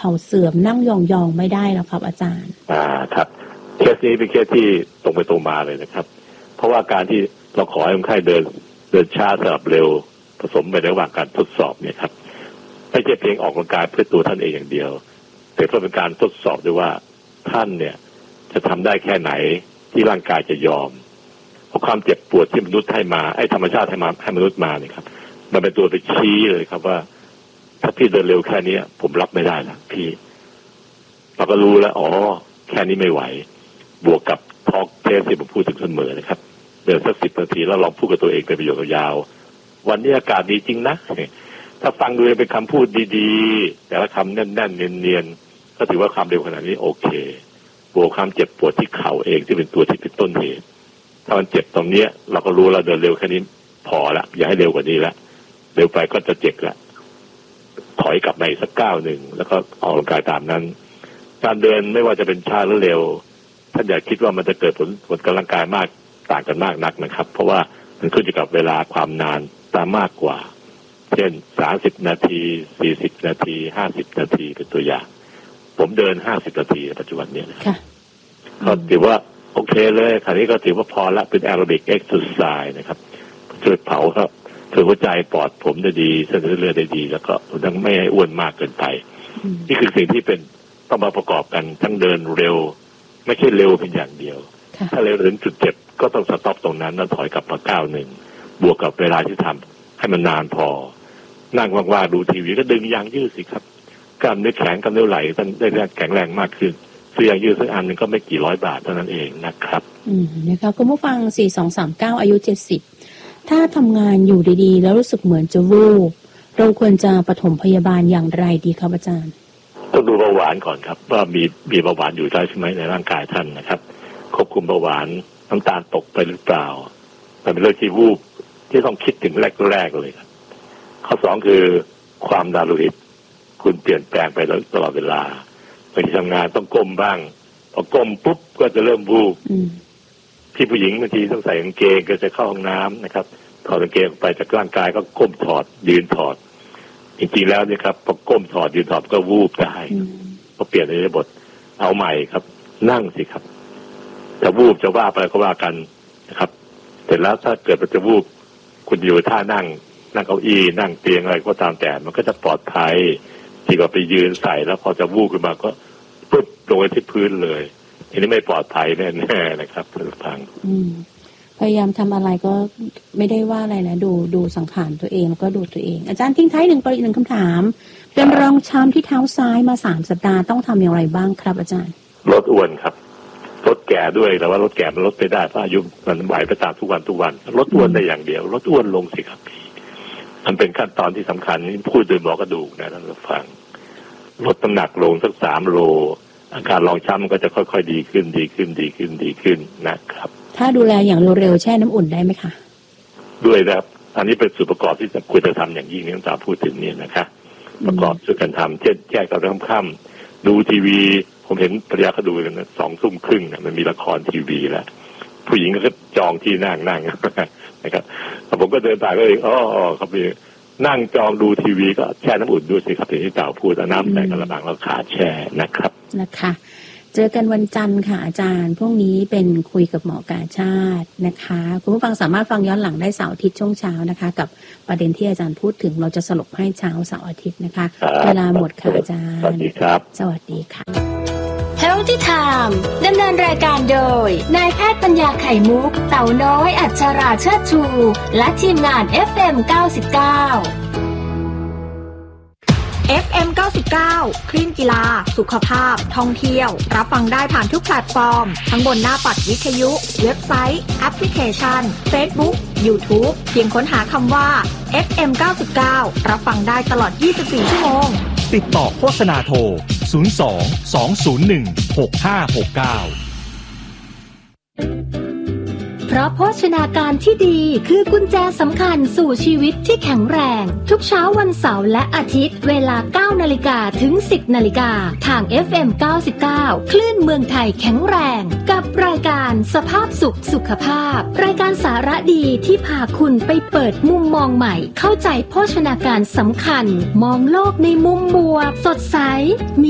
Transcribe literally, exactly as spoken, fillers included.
ข่าเสื่อมนั่งยองๆไม่ได้แล้วครับอาจารย์อ่าครับเคสนี้เป็นเคสที่ตรงไปตรงมาเลยนะครับเพราะว่าการที่เราขอให้คนไข้เดินเดินช้าสลับเร็วผสมไปในระหว่างการทดสอบเนี่ยครับไม่ใช่เพียงออกกำลังกายเพื่อตัวท่านเองอย่างเดียวแต่ก็เป็นการทดสอบด้วยว่าท่านเนี่ยจะทำได้แค่ไหนที่ร่างกายจะยอมเพราะความเจ็บปวดที่มนุษย์ให้มาไอ้ธรรมชาติให้มาให้มนุษย์มาเนี่ยครับมันเป็นตัวไปชี้เลยครับว่าถ้าพี่เดินเร็วแค่นี้ผมรับไม่ได้ละพี่เราก็รู้แล้วอ๋อแค่นี้ไม่ไหวบวกกับทอล์กเทสที่ผมพูดถึงเสมอนะครับเดินสักสิบนาทีแล้วลองพูดกับตัวเองเป็นประโยคยาววันนี้อากาศดีจริงนะถ้าฟังดูเป็นคำพูดดีๆแต่ละคำแน่นๆเนียนๆก็ถือว่าความเร็วขนาดนี้โอเคบวกความเจ็บปวดที่เข่าเองที่เป็นตัวที่เป็นต้นเหตุถ้ามันเจ็บตรงนี้เราก็รู้เราเดินเร็วแค่นี้พอละอย่าให้เร็วกว่านี้ละเร็วไปก็จะเจ็บละถอยกลับมาอีกสักก้าวหนึ่งแล้วก็ออกกำลังกายตามนั้นการเดินไม่ว่าจะเป็นช้าหรือเร็วท่านอย่าคิดว่ามันจะเกิดผลผลกำลังกายมากต่างกันมากนักนะครับเพราะว่ามันขึ้นอยู่กับเวลาความนานตามมากกว่าเช่นสามสิบนาทีสี่สิบนาทีห้าสิบนาทีเป็นตัวอย่างผมเดินห้าสิบนาทีปัจจุบันนี้นะครับก็ถือว่าโอเคเลยคราวนี้ก็ถือว่าพอละเป็นแอโรบิกเอ็กซ์ไซส์นะครับช่วยเผาครับช่วยหัวใจปอดผมได้ดีเส้นเลือดได้ดีแล้วก็ต้องไม่ให้อ้วนมากเกินไปนี่คือสิ่งที่เป็นต้องมาประกอบกันทั้งเดินเร็วไม่ใช่เร็วเป็นอย่างเดียวถ้าเร็วถึงจุดเจ็บก็ต้องสต็อปตรงนั้นแล้วถอยกลับมาก้าวหนึ่งบวกกับเวลาที่ทำให้มันนานพอนั่งว่างๆดูทีวีก็ดึงยางยืดสิครับกล้ามเนื้อแข็งกล้ามเนื้อไหลท่านได้แข็งแรงมากขึ้นซื้อยางยืดสักอันหนึ่งก็ไม่กี่ร้อยบาทเท่านั้นเองนะครับอืมนะคะคุณผู้ฟังสี่สองสามเก้าอายุเจ็ดสิบถ้าทำงานอยู่ดีๆแล้วรู้สึกเหมือนจะวูบเราควรจะปฐมพยาบาลอย่างไรดีครับอาจารย์ต้องดูเบาหวานก่อนครับว่ามีมีเบาหวานอยู่ได้ใช่ไหมในร่างกายท่านนะครับควบคุมเบาหวานน้ำตาลตกไปหรือเปล่ามันเป็นเรื่องที่วูบที่ต้องคิดถึงแรกๆเลยครับข้อสองคือความดันโลหิตคุณเปลี่ยนแปลงไปตลอดเวลาบางทีทำงานต้องก้มบ้างพอก้มปุ๊บก็จะเริ่มวูบที่ผู้หญิงบางทีต้องใส่กางเกงก็จะเข้าห้องน้ำนะครับถอดกางเกงไปจากร่างกายก็ก้มถอดยืนถอดจริงๆแล้วเนี่ยครับพอก้มถอดยืนถอดก็วูบได้พอเปลี่ยนในบทเอาใหม่ครับนั่งสิครับจะวูบจะว่าไปก็ว่ากันนะครับเสร็จแล้วถ้าเกิดมันจะวูบคุณอยู่ท่านั่งนั่งเก้าอี้นั่งเตียงอะไรก็ตามแต่มันก็จะปลอดภัยที่ก็ไปยืนใส่แล้วพอจะวูบขึ้นมาก็ปุ๊บลงไปที่พื้นเลยทีนี้ไม่ปลอดภัยแน่ๆนะครับท่านผู้ฟังพยายามทำอะไรก็ไม่ได้ว่าอะไรนะดูดูสังขารตัวเองแล้วก็ดูตัวเองอาจารย์ทิ้งท้ายหนึ่งประเด็นหนึ่งคำถามเป็นรองช้ำที่เท้าซ้ายมาสามสัปดาห์ต้องทำอย่างไรบ้างครับอาจารย์ลดอ้วนครับลดแก่ด้วยแต่ว่าลดแก่มันลดไปได้เพราะอายุมันไหวไปตามทุกวันทุกวันลดอ้วนได้อย่างเดียวลดอ้วนลงสิครับพี่มันเป็นขั้นตอนที่สำคัญนี่พูดโดยหมอกระดูกนะท่านผู้ฟังลดน้ำหนักลงสักสามโลอาการรองช้ำก็จะค่อยๆดีขึ้นดีขึ้นดีขึ้นดีขึ้นนะครับถ้าดูแลอย่างเร็วๆแช่น้ำอุ่นได้ไหมคะด้วยนะครับอันนี้เป็นส่วนประกอบที่ควรจะทำอย่างยิ่งที่ต้องพูดถึงเนี่ยนะคะประกอบช่วยกันทำเช่นแก้กับเรื่องค่ำดูทีวีผมเห็นภรรยาเขาดูกันนะสองทุ่มครึ่งเนี่ยมันมีละครทีวีแล้วผู้หญิงก็จองที่นั่งนั่งนะครับผมก็เดินไปก็เลยอ๋อครับพี่นั่งจองดูทีวีก็แช่น้ำอุ่นด้วยสิครับที่เต่าพูดน้ำแต่กระบังเราขาแช่นะครับนะคะเจอกันวันจันทร์ค่ะอาจารย์พรุ่งนี้เป็นคุยกับหมอกาชาตินะคะคุณผู้ฟังสามารถฟังย้อนหลังได้เสาร์อาทิตย์ช่วงเช้านะคะกับประเด็นที่อาจารย์พูดถึงเราจะสรุปให้เช้าเสาร์อาทิตย์นะคะเวลาหมดค่ะอาจารย์สวัสดีครับสวัสดีค่ะ Healthy Time ดำเนินรายการโดยนายแพทย์ปัญญาไข่มุกเต่าน้อยอัชราเชิดชูและทีมงาน เอฟ เอ็ม เก้าสิบเก้าเอฟ เอ็ม เก้าสิบเก้า คลื่นกีฬาสุขภาพท่องเที่ยวรับฟังได้ผ่านทุกแพลตฟอร์มทั้งบนหน้าปัดวิทยุเว็บไซต์แอปพลิเคชัน Facebook YouTube เพียงค้นหาคำว่า เอฟ เอ็ม เก้าสิบเก้า รับฟังได้ตลอดยี่สิบสี่ชั่วโมงติดต่อโฆษณาโทรศูนย์ สอง สอง ศูนย์ หนึ่ง หก ห้า หก เก้าเพราะโภชนาการที่ดีคือกุญแจสำคัญสู่ชีวิตที่แข็งแรงทุกเช้าวันเสาร์และอาทิตย์เวลา เก้านาฬิกา ถึง สิบนาฬิกา ทาง เอฟ เอ็ม เก้าสิบเก้า คลื่นเมืองไทยแข็งแรงกับรายการสภาพสุขสุขภาพรายการสาระดีที่พาคุณไปเปิดมุมมองใหม่เข้าใจโภชนาการสำคัญมองโลกในมุมบวกสดใส